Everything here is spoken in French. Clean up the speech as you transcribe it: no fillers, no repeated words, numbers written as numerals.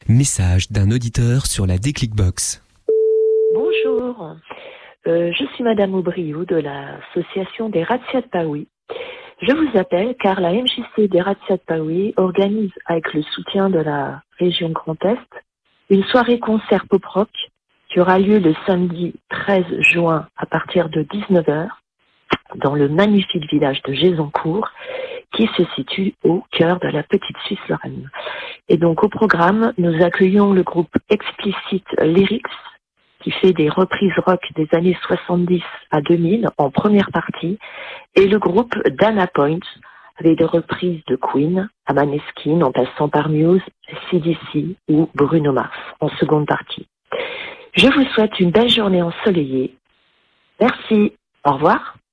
Message d'un auditeur sur la Déclic Box. Bonjour, je suis Madame Aubriou de l'association des Razzias de Paouy. Je vous appelle car la MJC des Razzias de Paouy organise, avec le soutien de la région Grand Est, une soirée concert pop-rock qui aura lieu le samedi 13 juin à partir de 19h dans le magnifique village de Gézancourt qui se situe au cœur de la petite Suisse lorraine. Et donc au programme, nous accueillons le groupe Explicit Lyrics qui fait des reprises rock des années 70 à 2000 en première partie, et le groupe Dana Point avec des reprises de Queen à Maneskin en passant par Muse, CDC ou Bruno Mars en seconde partie. Je vous souhaite une belle journée ensoleillée. Merci. Au revoir.